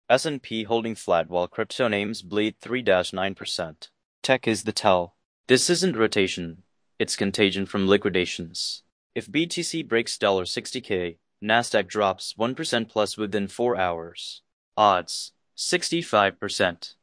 S&P holding flat while crypto names bleed 3-9%. Tech is the tell. This isn't rotation, it's contagion from liquidations. If BTC breaks $60K, Nasdaq drops 1% plus within 4 hours. Odds 65%.